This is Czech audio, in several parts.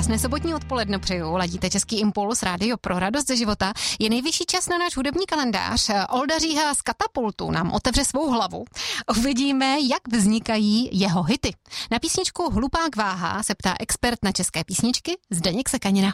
Krásné sobotní odpoledne přeju. Ladíte Český impuls, rádio pro radost ze života. Je nejvyšší čas na náš hudební kalendář. Olda Říha z Katapultu nám otevře svou hlavu. Uvidíme, jak vznikají jeho hity. Na písničku Hlupák váhá se ptá expert na české písničky Zdeněk Sekanina.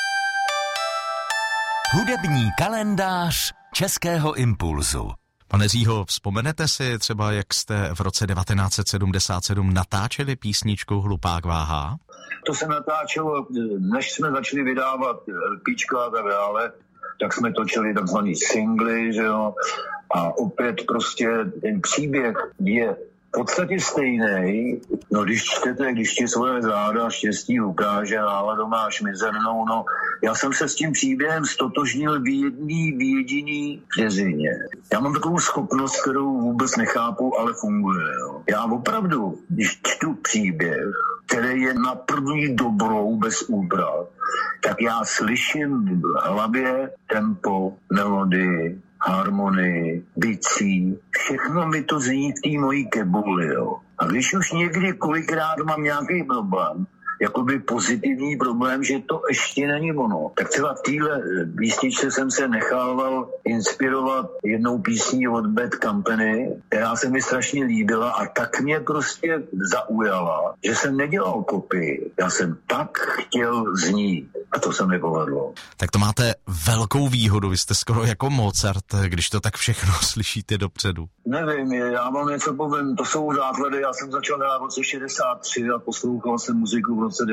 Hudební kalendář Českého impulzu. Pane Řího, vzpomenete si třeba, jak jste v roce 1977 natáčeli písničku Hlupák váhá? To se natáčelo, než jsme začali vydávat LPčka a tak dále, tak jsme točili takzvaný singly, že jo, a opět prostě ten příběh je v podstatě stejný. No když čtete, když ti svoje záda štěstí ukáže, náladu máš mizernou, no já jsem se s tím příběhem stotožnil v jediný vteřině. Já mám takovou schopnost, kterou vůbec nechápu, ale funguje. Jo. Já opravdu, když čtu příběh, který je na první dobrou bez úprav, tak já slyším v hlavě tempo, melodii, harmonii, bicí, všechno mi to zní v té mojí kebuli, jo. A když už někdy kolikrát mám nějaký problém, jakoby pozitivní problém, že to ještě není ono. Tak třeba v téhle písničce jsem se nechával inspirovat jednou písní od Bad Company, která se mi strašně líbila a tak mě prostě zaujala, že jsem nedělal kopii. Já jsem tak chtěl znít a to se mi povedlo. Tak to máte velkou výhodu, vy jste skoro jako Mozart, když to tak všechno slyšíte dopředu. Nevím, já vám něco povím, to jsou základy, já jsem začal hrát v roce 63 a poslouchal jsem muziku v roce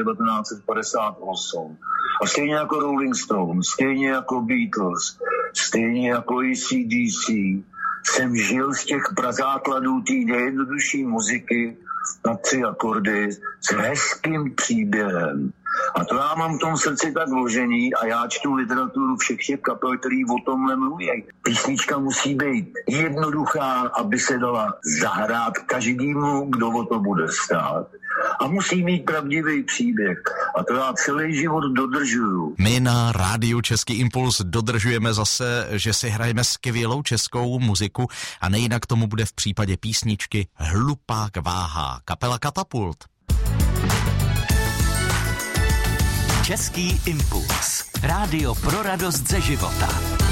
1958. A stejně jako Rolling Stones, stejně jako Beatles, stejně jako AC/DC, jsem žil z těch prazákladů té nejjednodušší muziky na 3 akordy s hezkým příběhem. A to já mám v tom srdci tak vložený a já čtu literaturu všech těch kapel, který o tomhle mluví. Písnička musí být jednoduchá, aby se dala zahrát každému, kdo o to bude stát. A musí mít pravdivý příběh. A to já celý život dodržuju. My na rádiu Český impuls dodržujeme zase, že si hrajeme skvělou českou muziku a nejinak tomu bude v případě písničky Hlupák váhá. Kapela Katapult. Český impuls. Rádio pro radost ze života.